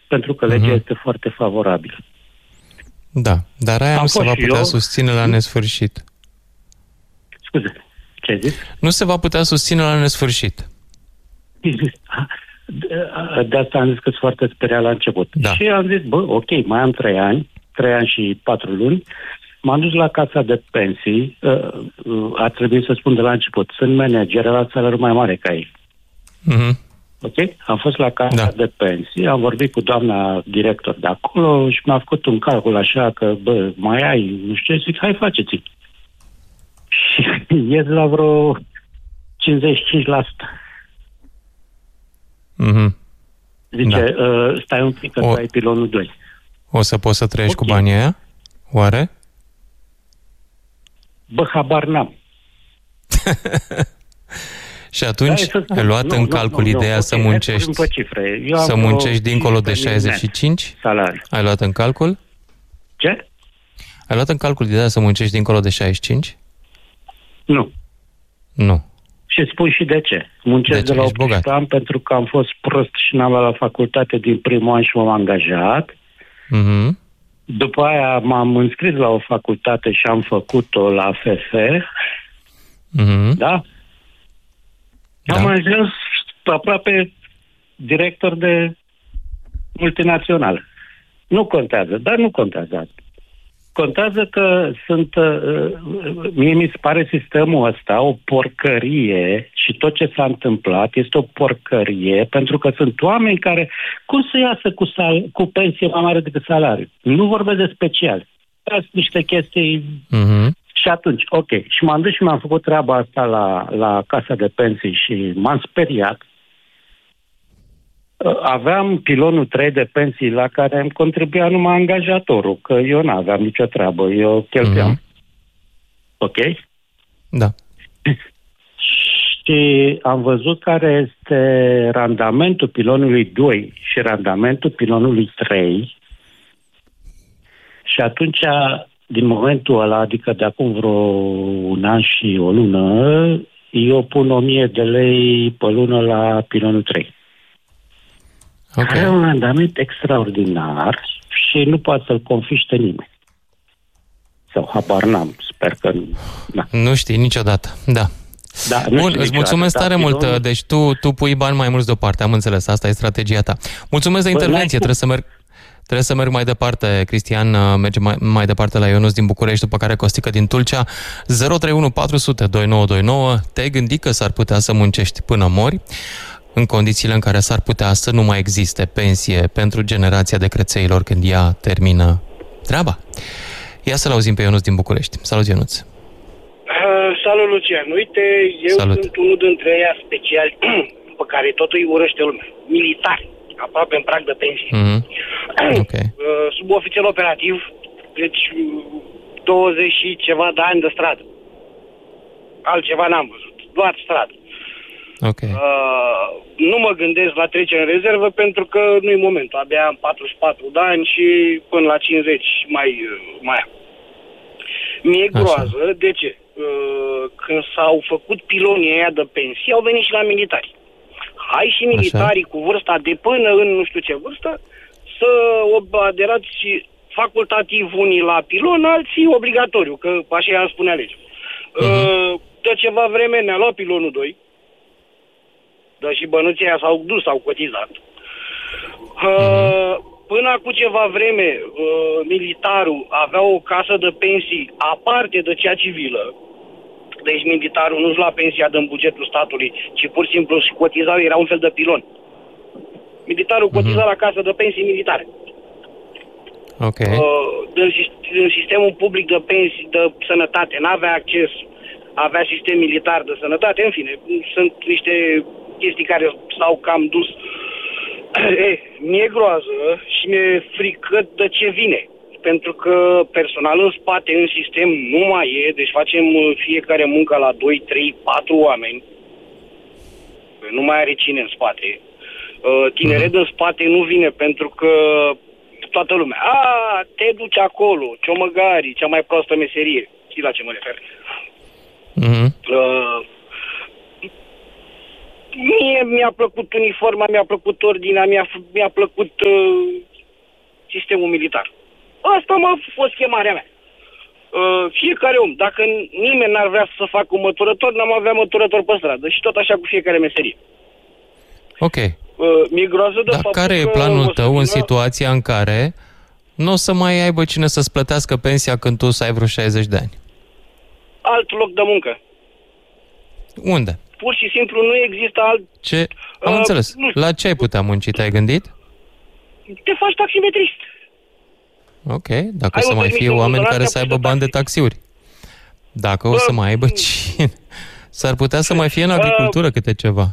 pentru că legea este foarte favorabilă. Da, dar aia nu se va putea susține la nesfârșit. Scuze, ce ai zis? Nu se va putea susține la nesfârșit. De asta am zis că sunt foarte speriat la început. Da. Și am zis, ok, mai am 3 ani și 4 luni, m-am dus la casa de pensii, a trebuit să spun de la început, sunt manager la salariu mai mare ca ei. Ok? Am fost la casa de pensii, am vorbit cu doamna director de acolo și mi-a făcut un calcul așa că, mai ai, nu știu ce, zic, hai faceți. Și ies la vreo 55%. Zice, stai un pic că tu ai pilonul 2. O să poți să trăiești cu banii aia? Oare? Habar n-am. Și atunci ai luat în calcul ideea să muncești să muncești dincolo de 65? Salariu. Ai luat în calcul? Ce? Ai luat în calcul ideea să muncești dincolo de 65? Nu. Nu. Și spun și de ce. Muncesc de la 18 ani pentru că am fost prost și n-am luat la facultate din primul an și m-am angajat. După aia m-am înscris la o facultate și am făcut-o la FF. Da? Am ajuns aproape director de multinațional. Nu contează, dar nu contează. Contează că mie mi se pare sistemul ăsta o porcărie și tot ce s-a întâmplat este o porcărie pentru că sunt oameni care, cum să iasă cu pensie mai mare decât salariu? Nu vorbesc de special. Sunt niște chestii și atunci, ok. Și m-am dus și mi-am făcut treaba asta la casa de pensii și m-am speriat. Aveam pilonul 3 de pensii la care îmi contribuia numai angajatorul, că eu n-aveam nicio treabă, eu cheltuiam. Ok? Da. Și am văzut care este randamentul pilonului 2 și randamentul pilonului 3 și atunci, din momentul ăla, adică de acum vreo un an și o lună, eu pun 1000 de lei pe lună la pilonul 3. Okay. Are un randament extraordinar și nu poate să-l confiște nimeni. Sau habar n-am, sper că nu. Da. Nu știi niciodată, da. Bun, îți mulțumesc tare mult. Deci tu pui bani mai mulți deoparte, am înțeles, asta e strategia ta. Mulțumesc de intervenție, trebuie să merg mai departe. Cristian merge mai departe la Ionuț din București, după care Costică din Tulcea. 031 400 2929. Te-ai gândit că s-ar putea să muncești până mori, în condițiile în care s-ar putea să nu mai existe pensie pentru generația de crețeilor când ea termină treaba? Ia să-l auzim pe Ionuț din București. Salut, Ionuț! Salut, Lucian! Uite, eu sunt unul dintre ăia speciali pe care totul îi urăște lumea. Militari, aproape în prag de pensie. Okay. Subofițer operativ, deci 20 și ceva de ani de stradă. Altceva n-am văzut, doar stradă. Okay. Nu mă gândesc la trecere în rezervă pentru că nu-i momentul. Abia am 44 de ani și până la 50 mai am. Mi-e groază. De ce? Când s-au făcut pilonii aia de pensii, au venit și la militari. Hai și militarii cu vârsta de până în nu știu ce vârstă să aderați facultativ unii la pilon, alții obligatoriu, că așa îmi spunea legea. De ceva vreme ne-a luat pilonul 2, dar și bănuții aia s-au dus, s-au cotizat. Până acum ceva vreme, militarul avea o casă de pensii aparte de cea civilă. Deci militarul nu-și lua pensia din bugetul statului, ci pur și simplu și cotizau, era un fel de pilon. Militarul cotiza la casă de pensii militare. Okay. Din sistemul public de pensii, de sănătate, n-avea acces, avea sistem militar de sănătate, în fine, sunt niște chestii care s-au cam dus. Mi-e groază și mi-e frică de ce vine. Pentru că personal în spate, în sistem, nu mai e, deci facem fiecare muncă la 2, 3, 4 oameni. Nu mai are cine în spate. Tineret în spate nu vine pentru că toată lumea, te duci acolo, ciomăgarii, cea mai proastă meserie. Știi la ce mă refer? Mie mi-a plăcut uniforma, mi-a plăcut ordinea, mi-a plăcut sistemul militar. Asta a fost chemarea mea. Fiecare om, dacă nimeni n-ar vrea să facă un măturător, n-am avea măturător pe stradă. Și tot așa cu fiecare meserie. Ok. Mi-e groază de dar care e planul tău în situația în care nu o să mai aibă cine să-ți plătească pensia când tu să ai vreo 60 de ani? Alt loc de muncă. Unde? Pur și simplu nu există alt... Ce? Am înțeles. La ce ai putea munci? Te-ai gândit? Te faci taximetrist. Ok, dacă o să mai fie oameni care să aibă bani de taxiuri. Dacă o să mai aibă cine. S-ar putea să mai fie în agricultură câte ceva.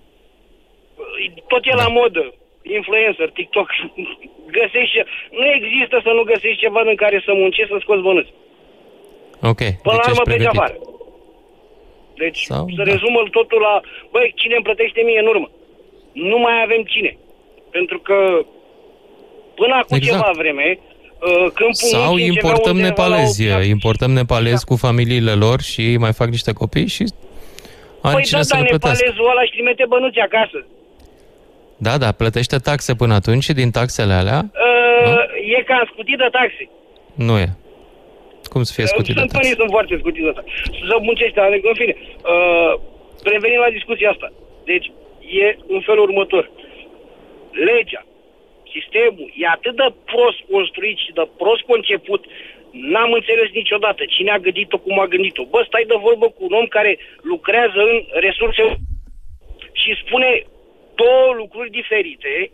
Tot e la modă. Influencer, TikTok. Găsești... Nu există să nu găsești ceva în care să muncești, să scoți bănuți. Ok, până deci la urmă ești pregătit. afară. Deci să rezumă totul la... Băi, cine îmi plătește mie în urmă? Nu mai avem cine. Pentru că până acum ceva vreme... Sau importăm nepalezi. Importăm nepalezi cu familiile lor și mai fac niște copii și are cine să le plătească. Nepalezul ăla își trimite bănuți acasă. Da, plătește taxe până atunci și din taxele alea... E cam scutit de taxe. Nu e. Cum să fie scutit de taxe? Unii sunt foarte scutiți de taxe. Să muncește, în fine. Revenim la discuția asta. Deci, e în felul următor. Legea, sistemul e atât de prost construit și de prost conceput, n-am înțeles niciodată cine a gândit-o, cum a gândit-o. Bă, stai de vorbă cu un om care lucrează în resurse și spune două lucruri diferite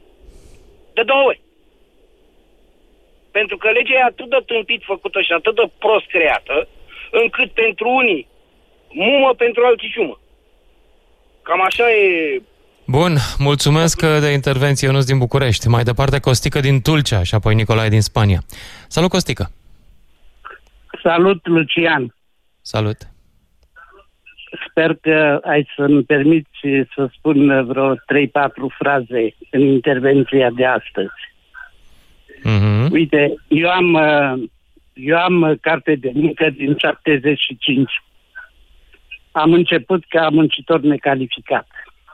de două ori. Pentru că legea e atât de tâmpit făcută și atât de prost creată, încât pentru unii mumă, pentru alții ciumă. Cam așa e... Bun, mulțumesc de intervenție, Ionuț din București. Mai departe, Costică din Tulcea și apoi Nicolae din Spania. Salut, Costică! Salut, Lucian! Salut! Sper că ai să-mi permiți să spun vreo 3-4 fraze în intervenția de astăzi. Mm-hmm. Uite, eu am carte de muncă din 75. Am început ca muncitor necalificat.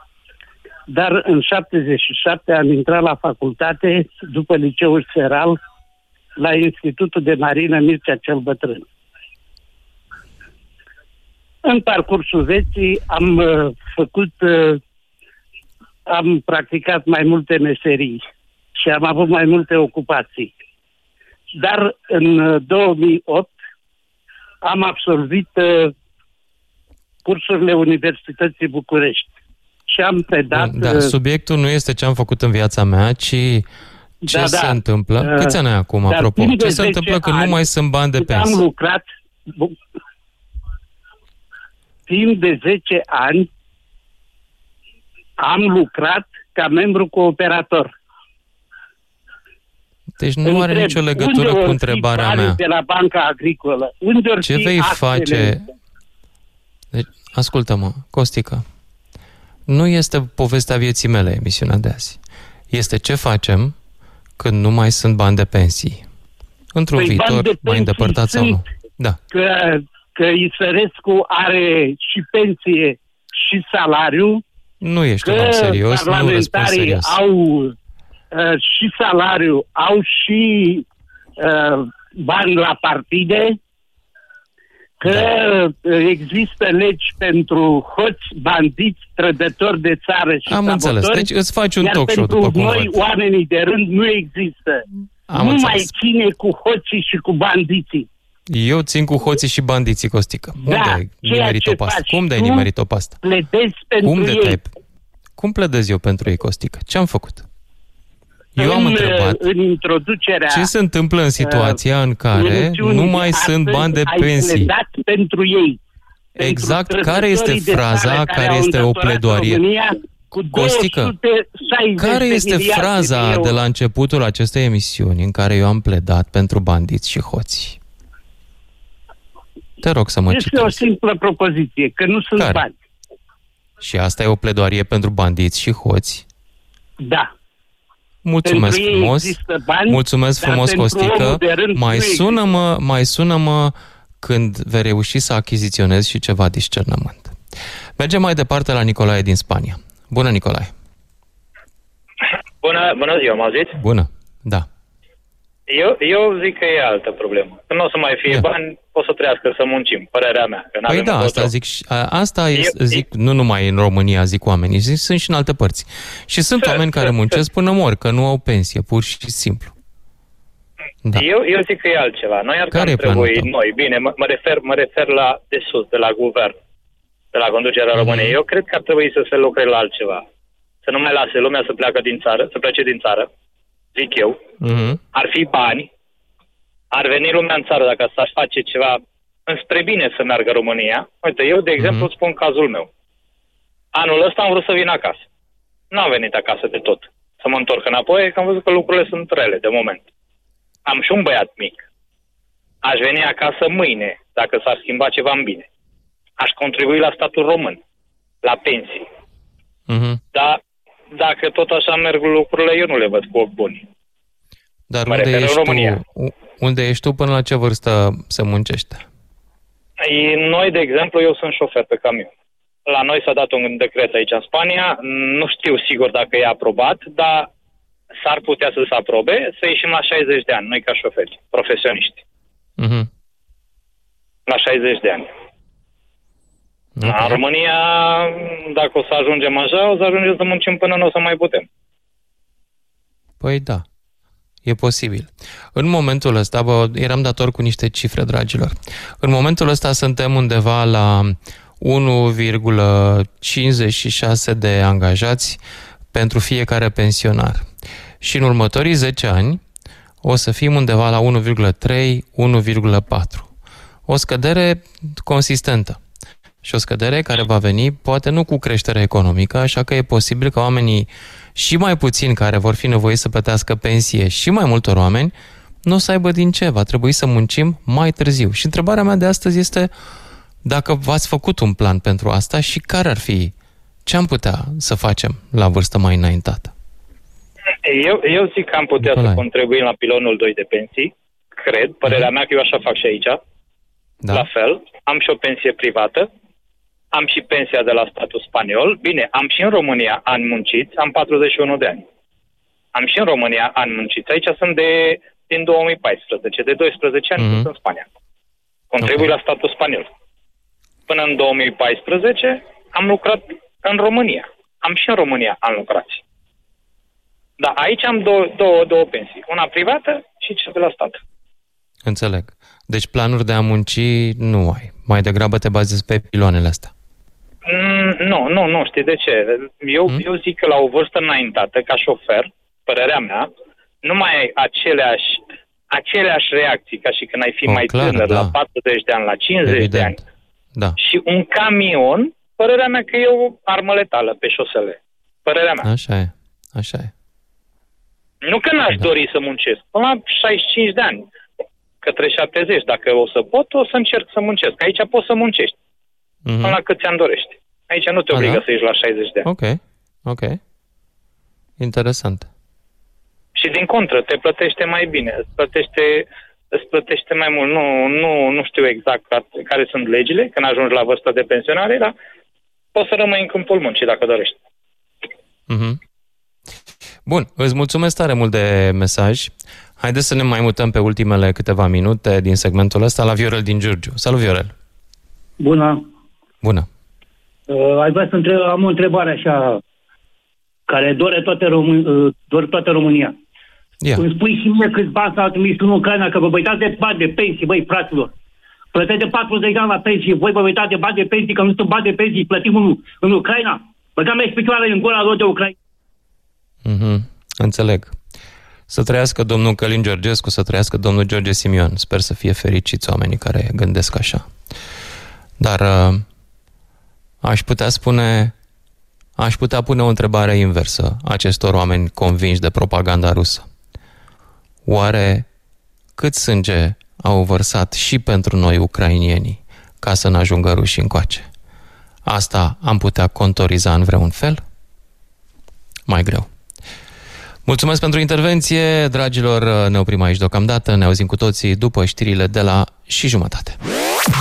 Dar în 77 am intrat la facultate, după liceul Seral, la Institutul de Marină Mircea cel Bătrân. În parcursul vieții am practicat mai multe meserii și am avut mai multe ocupații. Dar în 2008 am absolvit cursurile Universității București. Și am predat... Da, subiectul nu este ce am făcut în viața mea, ci ce se întâmplă. Câți ani ai acum, apropo? Ce se întâmplă când nu mai sunt bani de pensie? Am lucrat... Timp de 10 ani am lucrat ca membru cooperator. Deci nu are nicio legătură cu întrebarea mea. De la Banca Agricolă. Ce vei face? Deci, ascultă-mă, Costică. Nu este povestea vieții mele, emisiunea de azi. Este ce facem când nu mai sunt bani de pensii. Într-un viitor mai îndepărtat sau nu. Da. Că Isărescu are și pensie și salariu. Nu ești un om serios, nu răspund serios. Au și salariu, au și bani la partide, că există legi pentru hoți, bandiți, trădători de țară și sabotori. Am înțeles, deci îți faci un talk show, după cum noi, oamenii de rând, nu există. Nu mai ține cu hoții și cu bandiții. Eu țin cu hoții și bandiții, Costică. Unde ai nimerit-o pe asta? Cum de-ai nimerit-o pe asta? Pledezi pentru ei. Cum pledez eu pentru ei, Costică? Ce am făcut? Eu am întrebat în introducerea, ce se întâmplă în situația în care nu mai sunt bani de pensii. Pentru ei. Exact. Care este fraza care este o pledoarie? Costică, care este fraza de la începutul acestei emisiuni în care eu am pledat pentru bandiți și hoți? Te rog să mă citești. Este o simplă propoziție, că nu sunt bani. Și asta e o pledoarie pentru bandiți și hoți? Da. Mulțumesc frumos. Mulțumesc frumos, Costică. Mai sună-mă când vei reuși să achiziționezi și ceva discernământ. Mergem mai departe la Nicolae din Spania. Bună, Nicolae! Bună ziua, mă auziți? Bună, da. Eu zic că e altă problemă. Că nu o să mai fie bani, o să trească să muncim, părerea mea. Că păi da, asta zic nu numai în România, zic oamenii, sunt și în alte părți. Și sunt oameni care muncesc până mor, că nu au pensie, pur și simplu. Da. Eu zic că e altceva. Noi ar trebui, bine, mă refer la de sus, de la guvern, de la conducerea României. Eu cred că ar trebui să se lucreze la altceva. Să nu mai lase lumea să plece din țară, zic eu. Ar fi bani, ar veni lumea în țară dacă s-ar face ceva înspre bine să meargă România. Uite, eu, de exemplu, spun cazul meu. Anul ăsta am vrut să vin acasă. N-am venit acasă de tot. Să mă întorc înapoi, că am văzut că lucrurile sunt rele de moment. Am și un băiat mic. Aș veni acasă mâine, dacă s-ar schimba ceva în bine. Aș contribui la statul român, la pensii. Dar dacă tot așa merg lucrurile, eu nu le văd cu ochi buni. Dar unde ești tu până la ce vârstă se muncește? Noi, de exemplu, eu sunt șofer pe camion. La noi s-a dat un decret aici în Spania, nu știu sigur dacă e aprobat, dar s-ar putea să se aprobe, să ieșim la 60 de ani, noi ca șoferi, profesioniști. La 60 de ani. Okay. În România, dacă o să ajungem așa, o să ajungem să muncim până nu o să mai putem. Păi da, e posibil. În momentul ăsta, eram dator cu niște cifre, dragilor. În momentul ăsta suntem undeva la 1,56 de angajați pentru fiecare pensionar. Și în următorii 10 ani o să fim undeva la 1,3-1,4. O scădere consistentă. Și o scădere care va veni, poate nu cu creștere economică, așa că e posibil ca oamenii și mai puțini care vor fi nevoiți să plătească pensie și mai multor oameni, nu o să aibă din ce, va trebui să muncim mai târziu. Și întrebarea mea de astăzi este dacă v-ați făcut un plan pentru asta și care ar fi, ce am putea să facem la vârstă mai înaintată? Eu zic că am putea să contribuim la pilonul 2 de pensii, cred, părerea mea că eu așa fac și aici, la fel, am și o pensie privată, am și pensia de la statul spaniol. Bine, am și în România ani munciți, am 41 de ani. Am și în România ani munciți. Aici sunt din 2014, de 12 ani sunt în Spania. Contribui la statul spaniol. Până în 2014 am lucrat în România. Am și în România ani lucrați. Da, aici am două pensii. Una privată și cea de la stat. Înțeleg. Deci planuri de a munci nu ai. Mai degrabă te bazezi pe piloanele astea. Nu, știi de ce. Eu zic că la o vârstă înaintată, ca șofer, părerea mea, nu mai ai aceleași reacții ca și când ai fi mai tânăr, la 40 de ani, la 50 de ani. Da. Și un camion, părerea mea că e o armă letală pe șosele. Părerea mea. Așa e. Nu că n-aș dori să muncesc. Până la 65 de ani, către 70, dacă o să pot, o să încerc să muncesc. Aici poți să muncești. Până la cât ți-am dorești. Aici nu te obligă să ieși la 60 de ani. Ok. Interesant. Și din contră, te plătește mai bine. Îți plătește mai mult. Nu știu exact care sunt legile când ajungi la vârsta de pensionare, dar poți să rămâi în câmpul muncii dacă dorești. Bun, îți mulțumesc tare mult de mesaj. Haideți să ne mai mutăm pe ultimele câteva minute din segmentul ăsta la Viorel din Giurgiu. Salut, Viorel! Bună! Aș vrea să am o întrebare așa, care doare toată România. Îmi spui și mie câți bani s-au trimis în Ucraina, că vă uitați de bani de pensii, băi, fraților. Plătesc de 40 de ani la pensii, voi vă uitați de bani de pensii, că nu sunt bani de pensii, plătim în Ucraina. Băgam-mi picioarele în gola lor de Ucraina. Înțeleg. Să trăiască domnul Călin Georgescu, să trăiască domnul George Simion. Sper să fie fericiți oamenii care gândesc așa. Dar aș putea pune o întrebare inversă acestor oameni convinși de propaganda rusă. Oare cât sânge au vărsat și pentru noi ucrainienii ca să ne ajungă rușii încoace? Asta am putea contoriza în vreun fel? Mai greu. Mulțumesc pentru intervenție, dragilor, ne oprim aici deocamdată, ne auzim cu toții după știrile de la 6:30.